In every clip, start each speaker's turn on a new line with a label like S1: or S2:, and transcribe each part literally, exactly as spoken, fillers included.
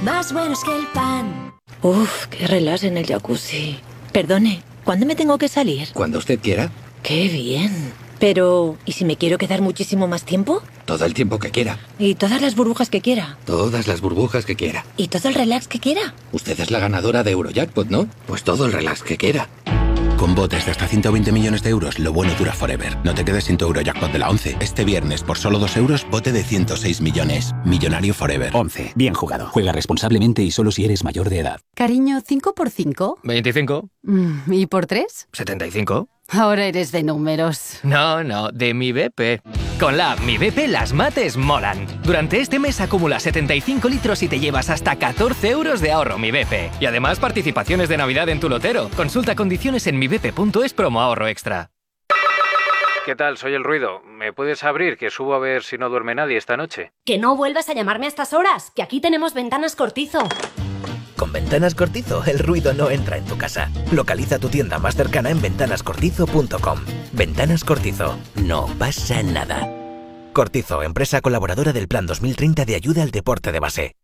S1: más buenos que el pan.
S2: Uf, qué relax en el jacuzzi. Perdone, ¿cuándo me tengo que salir?
S3: Cuando usted quiera.
S2: Qué bien. Pero, ¿y si me quiero quedar muchísimo más tiempo?
S3: Todo el tiempo que quiera.
S2: ¿Y todas las burbujas que quiera?
S3: Todas las burbujas que quiera.
S2: ¿Y todo el relax que quiera?
S3: Usted es la ganadora de Eurojackpot, ¿no? Pues todo el relax que quiera.
S4: Con botes de hasta ciento veinte millones de euros, lo bueno dura forever. No te quedes sin tu Eurojackpot de la once. Este viernes, por solo dos euros, bote de ciento seis millones. Millonario forever.
S5: once. Bien jugado. Juega responsablemente y solo si eres mayor de edad.
S6: Cariño, ¿cinco por cinco?
S7: veinticinco.
S6: Mm, ¿Y por tres?
S7: setenta y cinco.
S6: Ahora eres de números.
S7: No, no, de mi B P. Con la app Mi B P las mates molan. Durante este mes acumula setenta y cinco litros y te llevas hasta catorce euros de ahorro Mi B P. Y además participaciones de Navidad en tu lotero. Consulta condiciones en mi b p punto es promo ahorro extra.
S8: ¿Qué tal? Soy El Ruido. ¿Me puedes abrir? Que subo a ver si no duerme nadie esta noche.
S1: Que no vuelvas a llamarme a estas horas, que aquí tenemos Ventanas Cortizo.
S9: Con Ventanas Cortizo, el ruido no entra en tu casa. Localiza tu tienda más cercana en ventanas cortizo punto com. Ventanas Cortizo. No pasa nada. Cortizo, empresa colaboradora del Plan dos mil treinta de ayuda al deporte de base.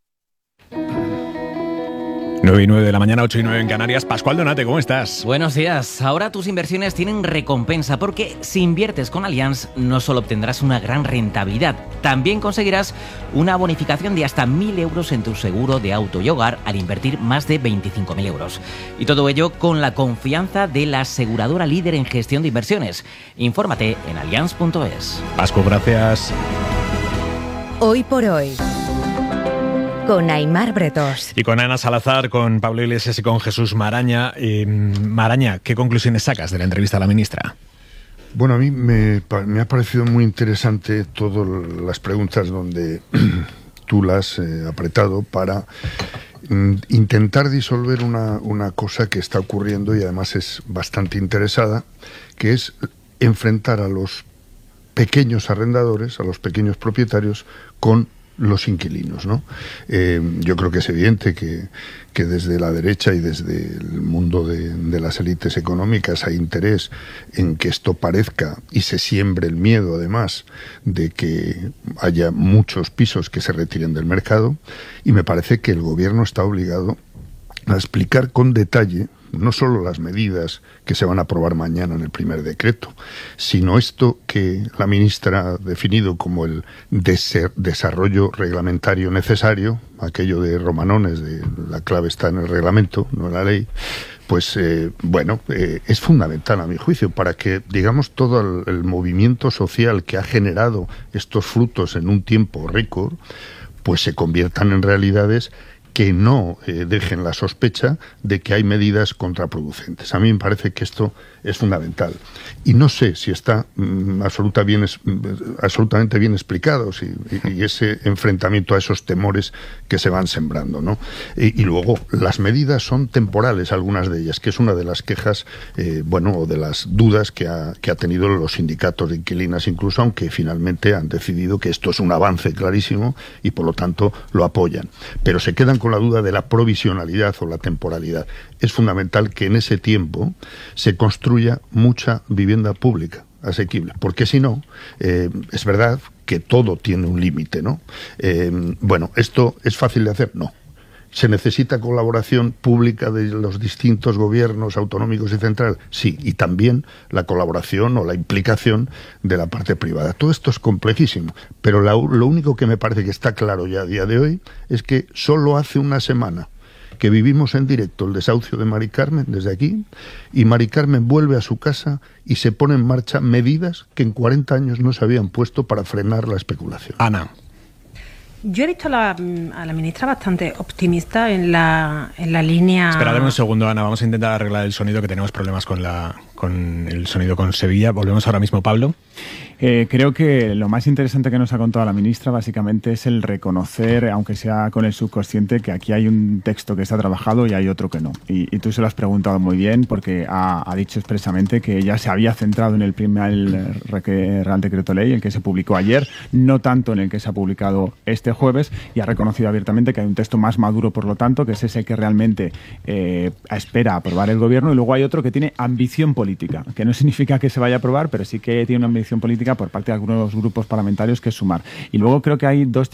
S10: nueve y nueve de la mañana, ocho y nueve en Canarias. Pascual Donate, ¿cómo estás?
S11: Buenos días. Ahora tus inversiones tienen recompensa porque si inviertes con Allianz no solo obtendrás una gran rentabilidad, también conseguirás una bonificación de hasta mil euros en tu seguro de auto y hogar al invertir más de veinticinco mil euros. Y todo ello con la confianza de la aseguradora líder en gestión de inversiones. Infórmate en allianz punto es.
S10: Pascu, gracias.
S12: Hoy por hoy, con Aimar Bretos.
S10: Y con Ana Salazar, con Pablo Iglesias y con Jesús Maraña. Eh, Maraña, ¿qué conclusiones sacas de la entrevista a la ministra?
S13: Bueno, a mí me, me ha parecido muy interesante todas las preguntas donde tú las has eh, apretado para mm, intentar disolver una, una cosa que está ocurriendo y además es bastante interesada, que es enfrentar a los pequeños arrendadores, a los pequeños propietarios, con los inquilinos, ¿no? Eh, yo creo que es evidente que, que desde la derecha y desde el mundo de, de las élites económicas hay interés en que esto parezca y se siembre el miedo, además, de que haya muchos pisos que se retiren del mercado, y me parece que el gobierno está obligado a explicar con detalle no solo las medidas que se van a aprobar mañana en el primer decreto, sino esto que la ministra ha definido como el des- desarrollo reglamentario necesario, aquello de Romanones, de la clave está en el reglamento, no en la ley. Pues eh, bueno, eh, es fundamental a mi juicio para que, digamos, todo el, el movimiento social que ha generado estos frutos en un tiempo récord, pues se conviertan en realidades que no eh, dejen la sospecha de que hay medidas contraproducentes. A mí me parece que esto es fundamental. Y no sé si está mm, absoluta bien, absolutamente bien explicado, si, y, y ese enfrentamiento a esos temores que se van sembrando, ¿no? Y, y luego, las medidas son temporales, algunas de ellas, que es una de las quejas, eh, bueno, o de las dudas que ha, que ha tenido los sindicatos de inquilinas, incluso, aunque finalmente han decidido que esto es un avance clarísimo y, por lo tanto, lo apoyan. Pero se quedan con la duda de la provisionalidad o la temporalidad. Es fundamental que en ese tiempo se construya mucha vivienda pública asequible, porque si no, eh, es verdad que todo tiene un límite, ¿no? Eh, bueno, ¿esto es fácil de hacer? No. ¿Se necesita colaboración pública de los distintos gobiernos autonómicos y centrales? Sí, y también la colaboración o la implicación de la parte privada. Todo esto es complejísimo, pero la, lo único que me parece que está claro ya a día de hoy es que solo hace una semana que vivimos en directo el desahucio de Mari Carmen desde aquí, y Mari Carmen vuelve a su casa y se pone en marcha medidas que en cuarenta años no se habían puesto para frenar la especulación.
S10: Ana.
S14: Yo he visto a la, a la ministra bastante optimista en la, en la línea...
S10: Espera, dame un segundo, Ana. Vamos a intentar arreglar el sonido, que tenemos problemas con, la, con el sonido con Sevilla. Volvemos ahora mismo, Pablo.
S15: Eh, creo que lo más interesante que nos ha contado la ministra básicamente es el reconocer, aunque sea con el subconsciente, que aquí hay un texto que está trabajado y hay otro que no. Y, y tú se lo has preguntado muy bien, porque ha, ha dicho expresamente que ella se había centrado en el primer Real Decreto Ley, el que se publicó ayer, no tanto en el que se ha publicado este jueves, y ha reconocido abiertamente que hay un texto más maduro, por lo tanto, que es ese que realmente eh, espera aprobar el gobierno, y luego hay otro que tiene ambición política, que no significa que se vaya a aprobar, pero sí que tiene una ambición política por parte de algunos grupos parlamentarios, que es sumar. Y luego creo que hay dos